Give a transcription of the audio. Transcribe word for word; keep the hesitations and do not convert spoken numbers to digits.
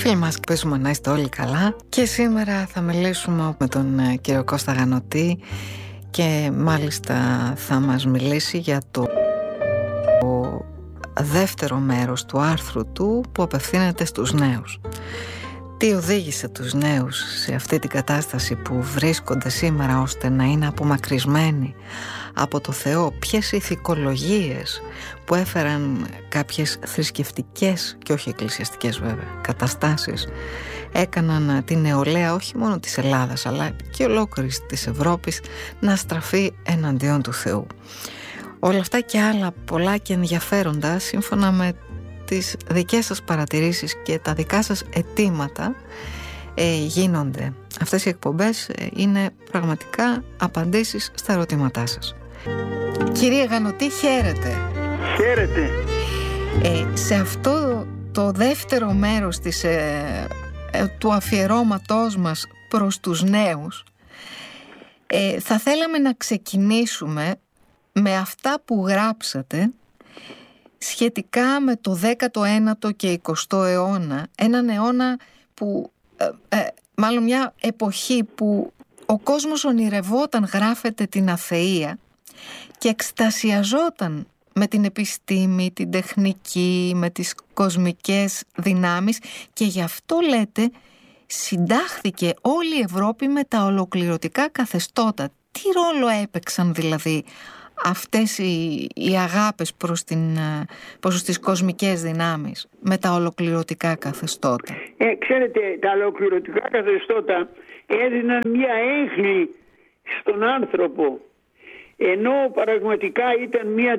Φίλοι μας, παίζουμε να είστε όλοι καλά. Και σήμερα θα μιλήσουμε με τον κύριο Κώστα Γανωτή και μάλιστα θα μας μιλήσει για το δεύτερο μέρος του άρθρου του που απευθύνεται στους νέους. Τι οδήγησε τους νέους σε αυτή την κατάσταση που βρίσκονται σήμερα ώστε να είναι απομακρυσμένοι από το Θεό, ποιες ηθικολογίες που έφεραν κάποιες θρησκευτικές και όχι εκκλησιαστικές βέβαια καταστάσεις έκαναν την νεολαία όχι μόνο της Ελλάδας αλλά και ολόκληρης της Ευρώπης να στραφεί εναντίον του Θεού. Όλα αυτά και άλλα πολλά και ενδιαφέροντα σύμφωνα με τις δικές σας παρατηρήσεις και τα δικά σας αιτήματα ε, γίνονται. Αυτές οι εκπομπές ε, είναι πραγματικά απαντήσεις στα ερωτήματά σας. Κύριε Γανωτή, χαίρετε. Χαίρετε. Ε, σε αυτό το δεύτερο μέρος της, ε, ε, του αφιερώματός μας προς τους νέους ε, θα θέλαμε να ξεκινήσουμε με αυτά που γράψατε σχετικά με το δέκατο ένατο και εικοστό αιώνα, έναν αιώνα που, ε, ε, μάλλον μια εποχή που ο κόσμος ονειρευόταν, γράφεται, την αθεία και εκστασιαζόταν με την επιστήμη, την τεχνική, με τις κοσμικές δυνάμεις και γι' αυτό λέτε συντάχθηκε όλη η Ευρώπη με τα ολοκληρωτικά καθεστώτα. Τι ρόλο έπαιξαν δηλαδή αυτές οι, οι αγάπες προς, την, προς τις κοσμικές δυνάμεις με τα ολοκληρωτικά καθεστώτα? Ε, ξέρετε, τα ολοκληρωτικά καθεστώτα έδιναν μια έγκλη στον άνθρωπο, ενώ πραγματικά ήταν μια